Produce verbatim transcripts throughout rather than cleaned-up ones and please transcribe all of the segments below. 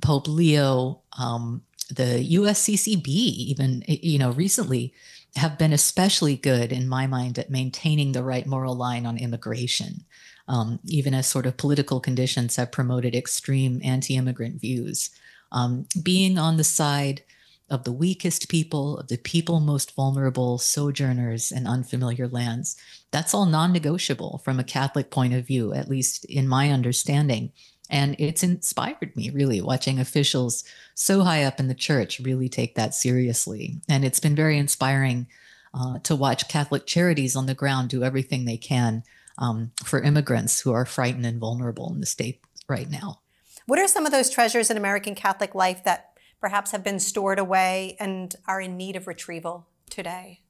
Pope Leo, um, the U S C C B, even, you know, recently have been especially good in my mind at maintaining the right moral line on immigration, um, even as sort of political conditions have promoted extreme anti-immigrant views. Um, being on the side of the weakest people, of the people most vulnerable, sojourners in unfamiliar lands, that's all non-negotiable from a Catholic point of view, at least in my understanding. And it's inspired me, really, watching officials so high up in the church really take that seriously. And it's been very inspiring uh, to watch Catholic charities on the ground do everything they can um, for immigrants who are frightened and vulnerable in the state right now. What are some of those treasures in American Catholic life that perhaps have been stored away and are in need of retrieval today?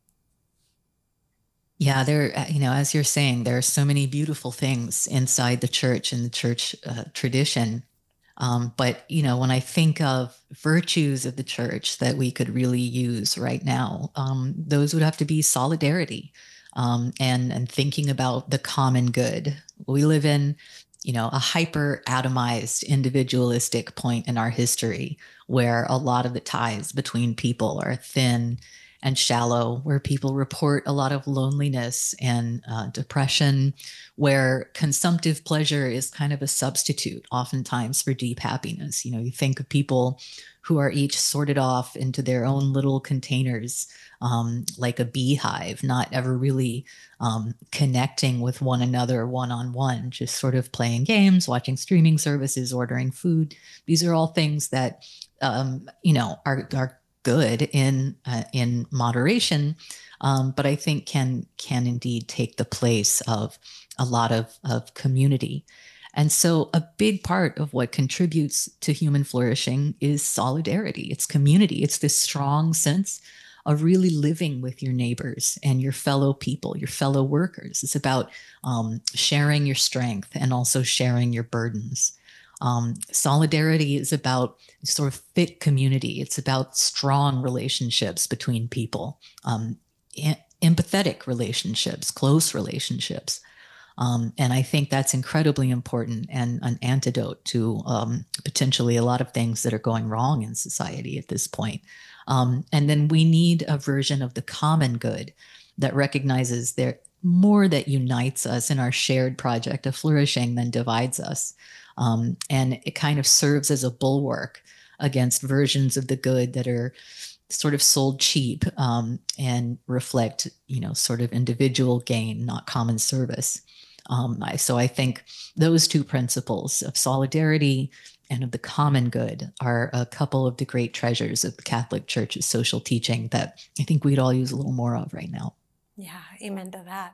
Yeah, there, you know, as you're saying, there are so many beautiful things inside the church and the church uh, tradition. Um, but, you know, when I think of virtues of the church that we could really use right now, um, those would have to be solidarity um, and, and thinking about the common good. We live in, you know, a hyper atomized individualistic point in our history where a lot of the ties between people are thin and shallow, where people report a lot of loneliness and uh, depression, where consumptive pleasure is kind of a substitute oftentimes for deep happiness. You know, you think of people who are each sorted off into their own little containers, um, like a beehive, not ever really um, connecting with one another one-on-one, just sort of playing games, watching streaming services, ordering food. These are all things that, um, you know, are, are good in uh, in moderation, um, but I think can can indeed take the place of a lot of, of community. And so a big part of what contributes to human flourishing is solidarity. It's community. It's this strong sense of really living with your neighbors and your fellow people, your fellow workers. It's about um, sharing your strength and also sharing your burdens. Um, solidarity is about sort of fit community. It's about strong relationships between people, um, em- empathetic relationships, close relationships. Um, and I think that's incredibly important and an antidote to um, potentially a lot of things that are going wrong in society at this point. Um, and then we need a version of the common good that recognizes there more that unites us in our shared project of flourishing than divides us. Um, and it kind of serves as a bulwark against versions of the good that are sort of sold cheap um, and reflect, you know, sort of individual gain, not common service. Um, I, so I think those two principles of solidarity and of the common good are a couple of the great treasures of the Catholic Church's social teaching that I think we'd all use a little more of right now. Yeah, amen to that.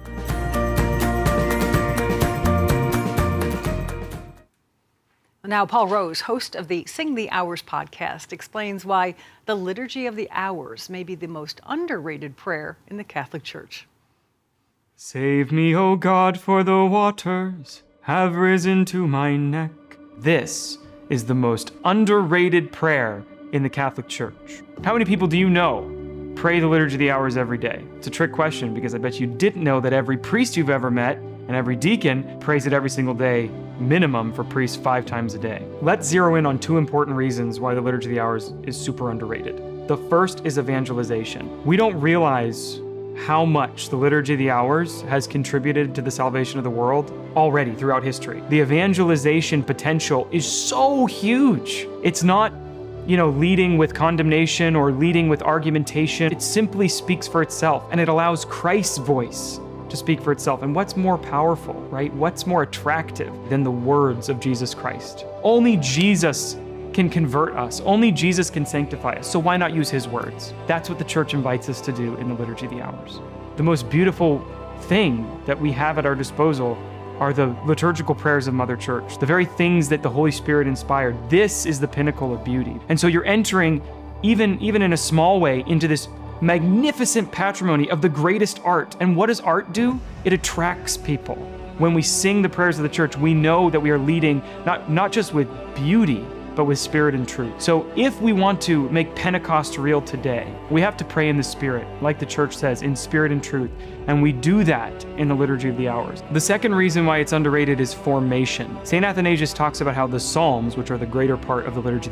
Now, Paul Rose, host of the Sing the Hours podcast, explains why the Liturgy of the Hours may be the most underrated prayer in the Catholic Church. Save me, O God, for the waters have risen to my neck. This is the most underrated prayer in the Catholic Church. How many people do you know pray the Liturgy of the Hours every day? It's a trick question because I bet you didn't know that every priest you've ever met and every deacon prays it every single day, minimum for priests five times a day. Let's zero in on two important reasons why the Liturgy of the Hours is super underrated. The first is evangelization. We don't realize how much the Liturgy of the Hours has contributed to the salvation of the world already throughout history. The evangelization potential is so huge. It's not, you know, leading with condemnation or leading with argumentation. It simply speaks for itself, and it allows Christ's voice to speak for itself. And what's more powerful, right? What's more attractive than the words of Jesus Christ? Only Jesus can convert us. Only Jesus can sanctify us. So why not use his words? That's what the church invites us to do in the Liturgy of the Hours. The most beautiful thing that we have at our disposal are the liturgical prayers of Mother Church, the very things that the Holy Spirit inspired. This is the pinnacle of beauty. And so you're entering, even, even in a small way, into this magnificent patrimony of the greatest art. And what does art do? It attracts people. When we sing the prayers of the church, we know that we are leading not, not just with beauty, but with spirit and truth. So if we want to make Pentecost real today, we have to pray in the Spirit, like the church says, in spirit and truth. And we do that in the Liturgy of the Hours. The second reason why it's underrated is formation. Saint Athanasius talks about how the Psalms, which are the greater part of the Liturgy of